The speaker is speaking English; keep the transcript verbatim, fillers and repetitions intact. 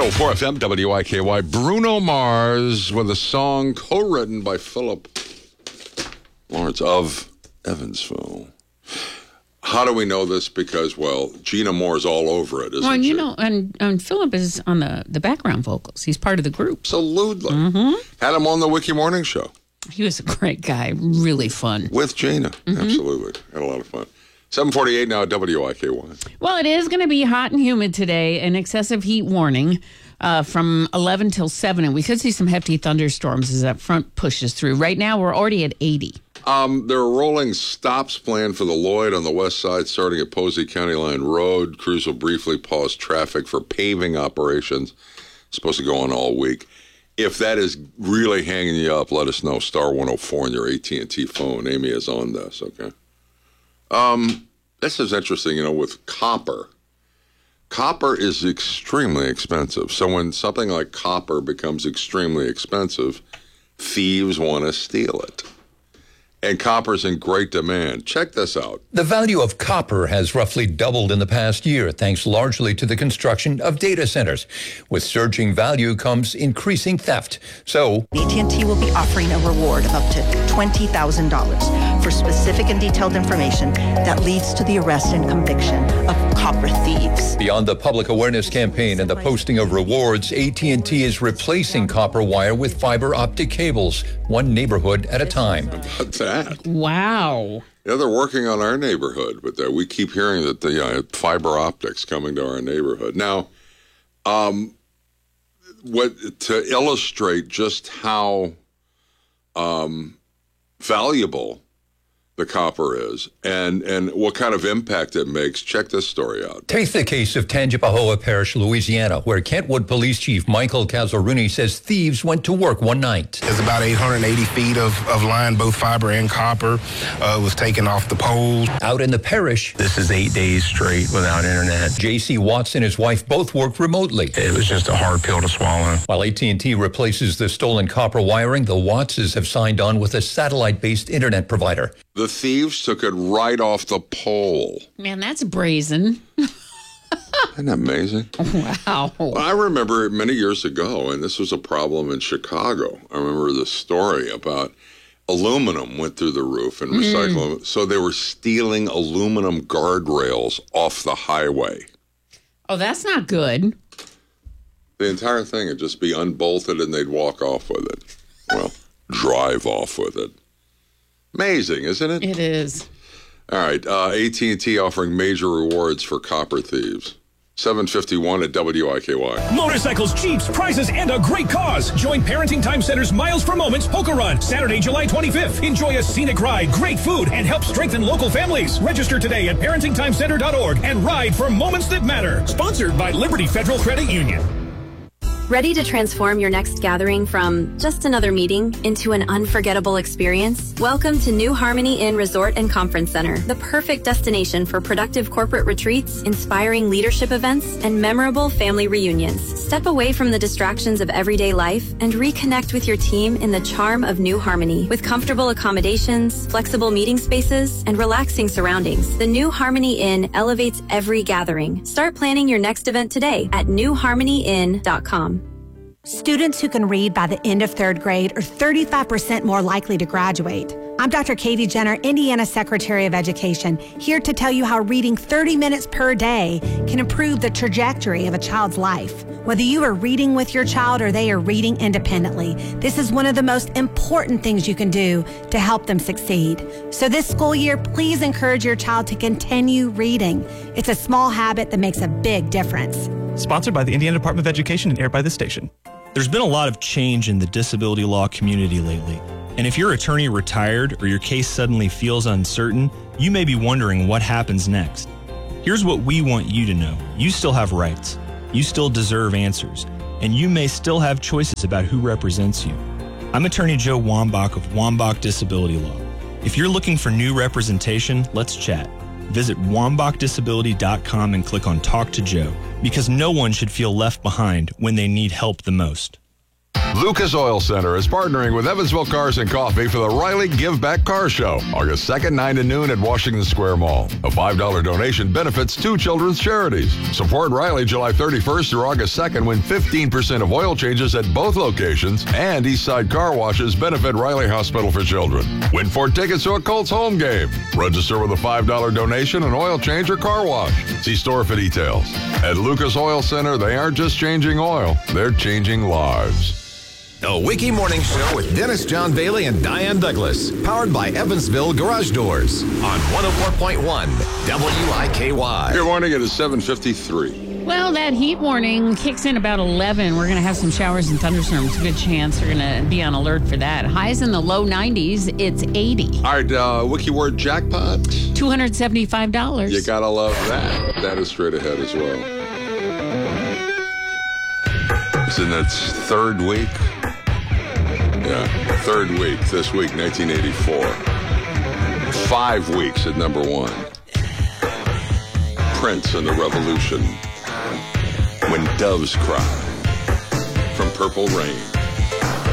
oh four F M, W I K Y. Bruno Mars with a song co-written by Philip Lawrence of Evansville. How do we know this? Because, well, Gina Moore's all over it, isn't well, she? you know, and, and Philip is on the, the background vocals. He's part of the group. Absolutely. Mm-hmm. Had him on the Wiki Morning Show. He was a great guy. Really fun. With Gina. Mm-hmm. Absolutely. Had a lot of fun. seven forty-eight now at W I K Y. Well, it is going to be hot and humid today. An excessive heat warning uh, from eleven till seven. And we could see some hefty thunderstorms as that front pushes through. Right now, we're already at eighty. Um, there are rolling stops planned for the Lloyd on the west side, starting at Posey County Line Road. Crews will briefly pause traffic for paving operations. It's supposed to go on all week. If that is really hanging you up, let us know. Star one oh four on your A T and T phone. Amy is on this, okay? Um, this is interesting, you know, with copper. Copper is extremely expensive. So when something like copper becomes extremely expensive, thieves want to steal it. And copper's in great demand. Check this out. The value of copper has roughly doubled in the past year, thanks largely to the construction of data centers. With surging value comes increasing theft. So A T and T will be offering a reward of up to twenty thousand dollars for specific and detailed information that leads to the arrest and conviction of copper thieves. Beyond the public awareness campaign and the posting of rewards, A T and T is replacing copper wire with fiber optic cables, one neighborhood at a time. About that. Wow. Yeah, they're working on our neighborhood, but uh, we keep hearing that the uh, fiber optics coming to our neighborhood. Now, um, what to illustrate just how um, valuable the copper is and, and what kind of impact it makes, check this story out. Take the case of Tangipahoa Parish, Louisiana, where Kentwood Police Chief Michael Calzaruni says thieves went to work one night. There's about eight hundred eighty feet of, of line, both fiber and copper, uh, was taken off the poles. Out in the parish, this is eight days straight without internet. J C Watts and his wife both work remotely. It was just a hard pill to swallow. While A T and T replaces the stolen copper wiring, the Wattses have signed on with a satellite-based internet provider. The thieves took it right off the pole. Man, that's brazen. Isn't that amazing? Wow. Well, I remember many years ago, and this was a problem in Chicago. I remember the story about aluminum went through the roof and recycling. Mm. So they were stealing aluminum guardrails off the highway. Oh, that's not good. The entire thing would just be unbolted and they'd walk off with it. Well, drive off with it. Amazing, isn't it? It is. All right, uh, A T and T offering major rewards for copper thieves. seven fifty-one at W I K Y. Motorcycles, Jeeps, prizes, and a great cause. Join Parenting Time Center's Miles for Moments Polka Run, Saturday, July twenty-fifth. Enjoy a scenic ride, great food, and help strengthen local families. Register today at parenting time center dot org and ride for moments that matter. Sponsored by Liberty Federal Credit Union. Ready to transform your next gathering from just another meeting into an unforgettable experience? Welcome to New Harmony Inn Resort and Conference Center, the perfect destination for productive corporate retreats, inspiring leadership events, and memorable family reunions. Step away from the distractions of everyday life and reconnect with your team in the charm of New Harmony. With comfortable accommodations, flexible meeting spaces, and relaxing surroundings, the New Harmony Inn elevates every gathering. Start planning your next event today at new harmony inn dot com. Students who can read by the end of third grade are thirty-five percent more likely to graduate. I'm Doctor Katie Jenner, Indiana Secretary of Education, here to tell you how reading thirty minutes per day can improve the trajectory of a child's life. Whether you are reading with your child or they are reading independently, this is one of the most important things you can do to help them succeed. So this school year, please encourage your child to continue reading. It's a small habit that makes a big difference. Sponsored by the Indiana Department of Education and aired by this station. There's been a lot of change in the disability law community lately. And if your attorney retired or your case suddenly feels uncertain, you may be wondering what happens next. Here's what we want you to know. You still have rights. You still deserve answers. And you may still have choices about who represents you. I'm Attorney Joe Wambach of Wambach Disability Law. If you're looking for new representation, let's chat. Visit wambach disability dot com and click on Talk to Joe, because no one should feel left behind when they need help the most. Lucas Oil Center is partnering with Evansville Cars and Coffee for the Riley Give Back Car Show, August second, nine to noon at Washington Square Mall. A five dollar donation benefits two children's charities. Support Riley July thirty-first through August second when fifteen percent of oil changes at both locations and Eastside Car Washes benefit Riley Hospital for Children. Win four tickets to a Colts home game. Register with a five dollar donation, an oil change, or car wash. See store for details. At Lucas Oil Center, they aren't just changing oil, they're changing lives. The Wiki Morning Show with Dennis John Bailey and Diane Douglas. Powered by Evansville Garage Doors on one oh four point one W I K Y. Good morning. It is seven fifty-three. Well, that heat warning kicks in about eleven. We're going to have some showers and thunderstorms. Good chance we're going to be on alert for that. Highs in the low nineties. It's eighty. All right, uh, Wiki Word jackpot. two hundred seventy-five dollars. You got to love that. That is straight ahead as well. It's in its third week. Yeah, third week. This week, nineteen eighty-four. Five weeks at number one. Prince and the Revolution. When Doves Cry. From Purple Rain.